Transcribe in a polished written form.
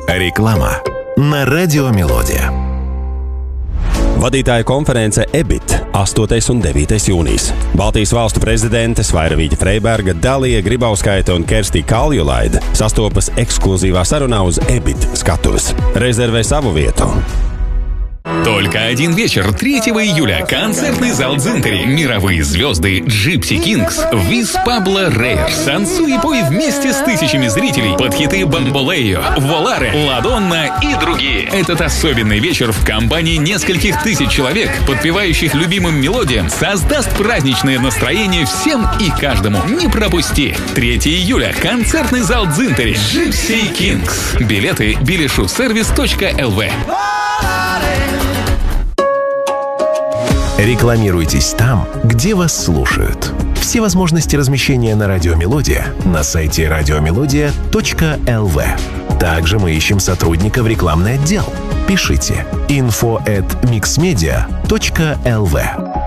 Реклама на Радиомелодия. Vadītāja konference EBIT 8. un 9. jūnijas. Baltijas valstu prezidentes Vairavīķa Freiberga, Dalija Gribauskaite un Kerstī Kaljulaide sastopas ekskluzīvā sarunā uz EBIT skatuves. Rezervē savu vietu. Только один вечер, 3 июля. Концертный зал Дзинтери. Мировые звезды Gypsy Kings, Виз Пабло Рейерс. Танцуй и пой вместе с тысячами зрителей под хиты Бамболео, Воларе, Ладонна и другие. Этот особенный вечер в компании нескольких тысяч человек, подпевающих любимым мелодиям, создаст праздничное настроение всем и каждому. Не пропусти. 3 июля. Концертный зал Дзинтери. Gypsy Kings. Билеты bileshoservice.lv. Рекламируйтесь там, где вас слушают. Все возможности размещения на Радиомелодия на сайте radiomelodia.lv. Также мы ищем сотрудника в рекламный отдел. Пишите info@mixmedia.lv.